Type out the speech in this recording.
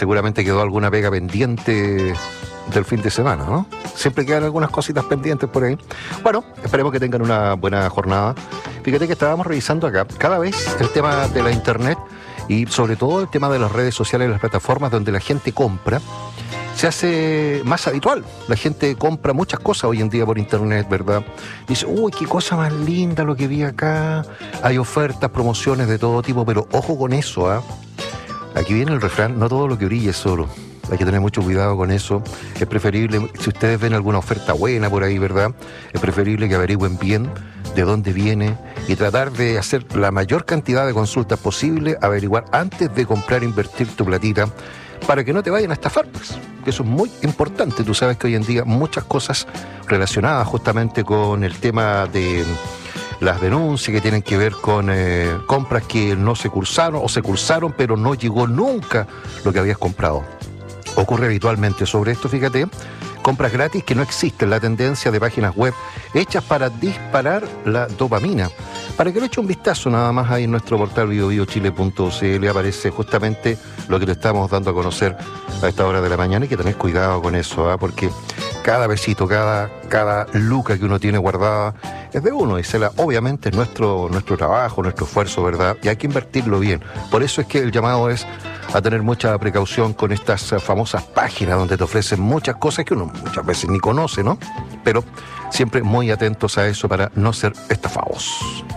seguramente quedó alguna pega pendiente del fin de semana, ¿no? Siempre quedan algunas cositas pendientes por ahí. Bueno, esperemos que tengan una buena jornada. Fíjate que estábamos revisando acá, cada vez el tema de la internet y sobre todo el tema de las redes sociales y las plataformas donde la gente compra, se hace más habitual. La gente compra muchas cosas hoy en día por internet, ¿verdad? Dice, uy, qué cosa más linda lo que vi acá. Hay ofertas, promociones de todo tipo, pero ojo con eso, ¿ah? Aquí viene el refrán, no todo lo que brilla es oro. Hay que tener mucho cuidado con eso. Es preferible, si ustedes ven alguna oferta buena por ahí, ¿verdad? Es preferible que averigüen bien de dónde viene y tratar de hacer la mayor cantidad de consultas posible, averiguar antes de comprar, invertir tu platita, para que no te vayan a estafar, pues. Eso es muy importante. Tú sabes que hoy en día muchas cosas relacionadas justamente con el tema de las denuncias que tienen que ver con compras que no se cursaron o se cursaron pero no llegó nunca lo que habías comprado. Ocurre habitualmente. Sobre esto, fíjate, compras gratis que no existen, la tendencia de páginas web hechas para disparar la dopamina. Para que le eche un vistazo nada más ahí en nuestro portal biobiochile.cl aparece justamente lo que te estamos dando a conocer a esta hora de la mañana, y que tenés cuidado con eso, porque cada besito, cada luca que uno tiene guardada es de uno, y obviamente es nuestro trabajo, nuestro esfuerzo, ¿verdad? Y hay que invertirlo bien. Por eso es que el llamado es a tener mucha precaución con estas famosas páginas donde te ofrecen muchas cosas que uno muchas veces ni conoce, ¿no? Pero siempre muy atentos a eso para no ser estafados.